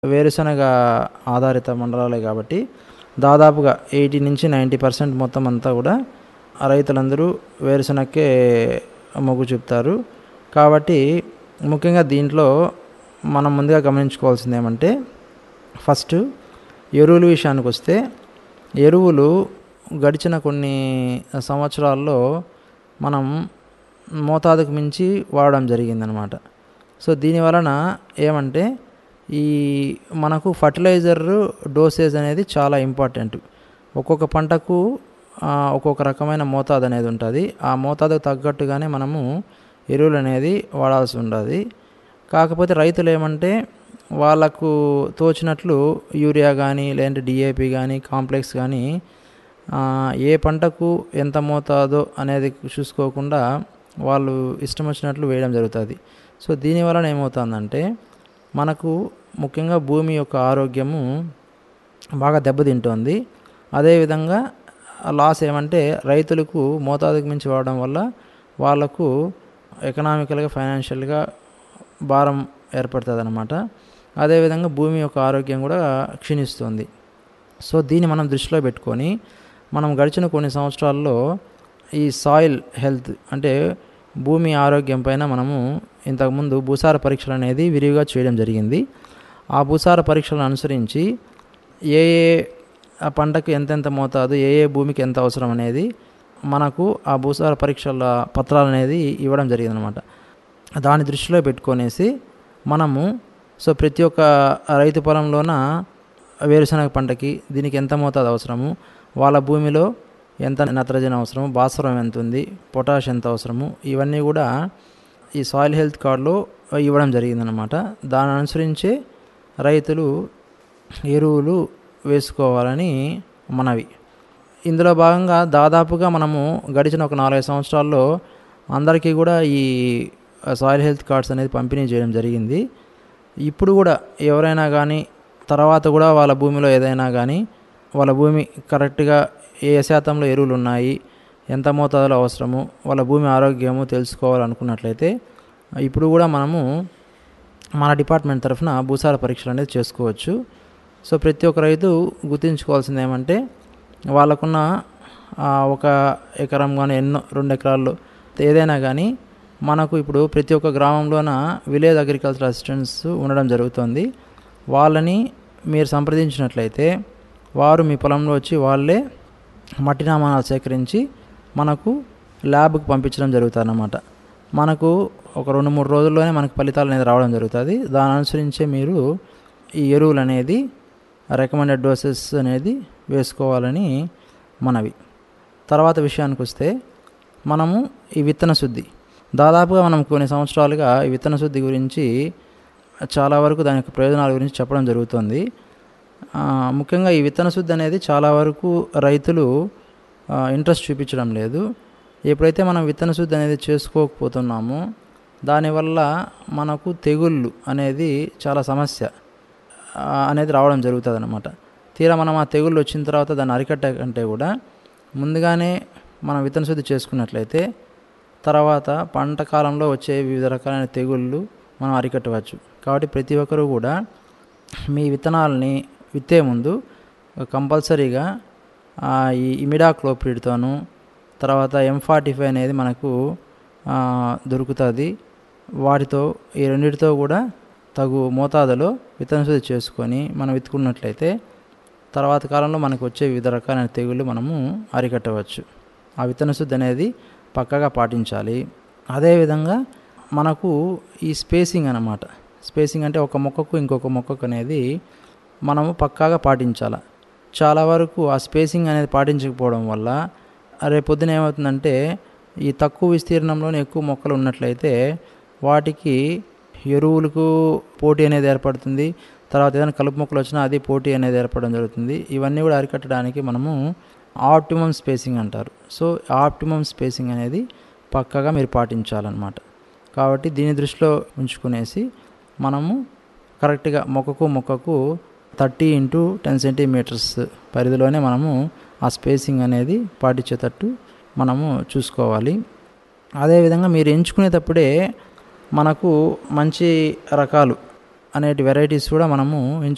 వేరుశనగ ఆధారిత మండలాలే కాబట్టి దాదాపుగా 80-90% మొత్తం అంతా కూడా రైతులందరూ వేరుశనగకే మొగ్గు చూపుతారు. కాబట్టి ముఖ్యంగా దీంట్లో మనం ముందుగా గమనించుకోవాల్సింది ఏమంటే, ఫస్ట్ ఎరువుల విషయానికి వస్తే, ఎరువులు గడిచిన కొన్ని సంవత్సరాల్లో మనం మోతాదుకు మించి వాడడం జరిగిందనమాట. సో దీనివలన ఏమంటే, ఈ మనకు ఫర్టిలైజర్ డోసేజ్ అనేది చాలా ఇంపార్టెంట్. ఒక్కొక్క పంటకు ఒక్కొక్క రకమైన మోతాదు అనేది ఉంటుంది. ఆ మోతాదుకు తగ్గట్టుగానే మనము ఎరువులు అనేది వాడాల్సి ఉంటుంది. కాకపోతే రైతులు ఏమంటే, వాళ్ళకు తోచినట్లు యూరియా కానీ, లేదంటే డిఏపి కానీ, కాంప్లెక్స్ కానీ ఏ పంటకు ఎంత మోతాదో అనేది చూసుకోకుండా వాళ్ళు ఇష్టం వచ్చినట్లు వేయడం జరుగుతుంది. సో దీనివలన ఏమవుతుందంటే, మనకు ముఖ్యంగా భూమి యొక్క ఆరోగ్యము బాగా దెబ్బతింటుంది. అదేవిధంగా లాస్ ఏమంటే, రైతులకు మోతాదుకు మించి వాడడం వల్ల వాళ్ళకు ఎకనామికల్గా, ఫైనాన్షియల్గా భారం ఏర్పడుతుంది అన్నమాట. అదేవిధంగా భూమి యొక్క ఆరోగ్యం కూడా క్షీణిస్తుంది. సో దీన్ని మనం దృష్టిలో పెట్టుకొని మనం గడిచిన కొన్ని సంవత్సరాల్లో ఈ సాయిల్ హెల్త్ అంటే భూమి ఆరోగ్యం పైన మనము ఇంతకుముందు భూసార పరీక్షలు అనేది విరివిగా చేయడం జరిగింది. ఆ భూసార పరీక్షలను అనుసరించి ఏ పంటకు ఎంతెంత మోతాదు, ఏ భూమికి ఎంత అవసరం అనేది మనకు ఆ భూసార పరీక్షల పత్రాలు అనేది ఇవ్వడం జరిగిందనమాట. దాన్ని దృష్టిలో పెట్టుకొనేసి మనము ప్రతి ఒక్క రైతు పొలంలోన వేరుశనగ పంటకి దీనికి ఎంత మోతాదు అవసరము, వాళ్ళ భూమిలో ఎంత నత్రజని అవసరము, భాస్వరం ఎంత ఉంది, పొటాష్ ఎంత అవసరము, ఇవన్నీ కూడా ఈ సాయిల్ హెల్త్ కార్డులో ఇవ్వడం జరిగిందనమాట. దాని అనుసరించే రైతులు ఎరువులు వేసుకోవాలని మనవి. ఇందులో భాగంగా దాదాపుగా మనము గడిచిన ఒక 4-5 సంవత్సరాల్లో అందరికీ కూడా ఈ సాయిల్ హెల్త్ కార్డ్స్ అనేది పంపిణీ చేయడం జరిగింది. ఇప్పుడు కూడా ఎవరైనా కానీ తర్వాత కూడా వాళ్ళ భూమిలో ఏదైనా కానీ వాళ్ళ భూమి కరెక్ట్గా ఏ శాతంలో ఎరువులు ఉన్నాయి, ఎంత మోతాదులో అవసరము, వాళ్ళ భూమి ఆరోగ్యము తెలుసుకోవాలనుకున్నట్లయితే ఇప్పుడు కూడా మనము మన డిపార్ట్మెంట్ తరఫున భూసార పరీక్షలు అనేది చేసుకోవచ్చు. సో ప్రతి ఒక్క రైతు గుర్తుంచుకోవాల్సింది ఏమంటే, వాళ్ళకున్న 1 ఎకరం కానీ 2 ఎకరాల్లో ఏదైనా కానీ మనకు ఇప్పుడు ప్రతి ఒక్క గ్రామంలోన విలేజ్ అగ్రికల్చర్ అసిస్టెంట్స్ ఉండడం జరుగుతుంది. వాళ్ళని మీరు సంప్రదించినట్లయితే వారు మీ పొలంలో వచ్చి వాళ్ళే మట్టి నమూనాలు సేకరించి మనకు ల్యాబ్కి పంపించడం జరుగుతుంది అన్నమాట. మనకు ఒక 2-3 రోజుల్లోనే మనకు ఫలితాలు అనేది రావడం జరుగుతుంది. దాని అనుసరించే మీరు ఈ ఎరువులు అనేది రికమెండెడ్ డోసెస్ అనేది వేసుకోవాలని మనవి. తర్వాత విషయానికి వస్తే, మనము ఈ విత్తన శుద్ధి దాదాపుగా మనం కొన్ని సంవత్సరాలుగా ఈ విత్తన శుద్ధి గురించి చాలా వరకు దాని యొక్క ప్రయోజనాల గురించి చెప్పడం జరుగుతుంది. ముఖ్యంగా ఈ విత్తన శుద్ధి అనేది చాలా వరకు రైతులు ఇంట్రెస్ట్ చూపించడం లేదు. ఎప్పుడైతే మనం విత్తన శుద్ధి అనేది చేసుకోకపోతున్నామో దానివల్ల మనకు తెగుళ్ళు అనేది చాలా సమస్య అనేది రావడం జరుగుతుంది అన్నమాట. తీరా మనం ఆ తెగుళ్ళు వచ్చిన తర్వాత దాన్ని అరికట్టే కంటే కూడా ముందుగానే మనం విత్తన శుద్ధి చేసుకున్నట్లయితే తర్వాత పంట కాలంలో వచ్చే వివిధ రకాలైన తెగుళ్ళు మనం అరికట్టవచ్చు. కాబట్టి ప్రతి ఒక్కరూ కూడా మీ విత్తనాలని విత్తే ముందు కంపల్సరీగా ఈ ఇమిడాక్లోప్రిడ్తోనూ తర్వాత M45 అనేది మనకు దొరుకుతుంది. వాటితో ఈ రెండింటితో కూడా తగు మోతాదులో విత్తన శుద్ధి చేసుకొని మనం విత్తుకున్నట్లయితే తర్వాత కాలంలో మనకు వచ్చే వివిధ రకాలైన తెగుళ్ళు మనము అరికట్టవచ్చు. ఆ విత్తన శుద్ధి అనేది పక్కాగా పాటించాలి. అదేవిధంగా మనకు ఈ స్పేసింగ్ అన్నమాట. స్పేసింగ్ అంటే ఒక మొక్కకు ఇంకొక మొక్కకు అనేది మనము పక్కాగా పాటించాలి. చాలా వరకు ఆ స్పేసింగ్ అనేది పాటించకపోవడం వల్ల రేపొద్దున ఏమవుతుందంటే, ఈ తక్కువ విస్తీర్ణంలోనే ఎక్కువ మొక్కలు ఉన్నట్లయితే వాటికి ఎరువులకు పోటీ అనేది ఏర్పడుతుంది. తర్వాత ఏదైనా కలుపు మొక్కలు వచ్చినా అది పోటీ అనేది ఏర్పడడం జరుగుతుంది. ఇవన్నీ కూడా అరికట్టడానికి మనము ఆప్టిమమ్ స్పేసింగ్ అంటారు. సో ఆప్టిమమ్ స్పేసింగ్ అనేది పక్కాగా మీరు పాటించాలన్నమాట. కాబట్టి దీన్ని దృష్టిలో ఉంచుకునేసి మనము కరెక్ట్గా మొక్కకు 30x10 సెంటీమీటర్స్ పరిధిలోనే మనము ఆ స్పేసింగ్ అనేది పాటించేటట్టు మనము చూసుకోవాలి. అదేవిధంగా మీరు ఎంచుకునేటప్పుడే మనకు మంచి రకాలు అనేటి వెరైటీస్ కూడా మనము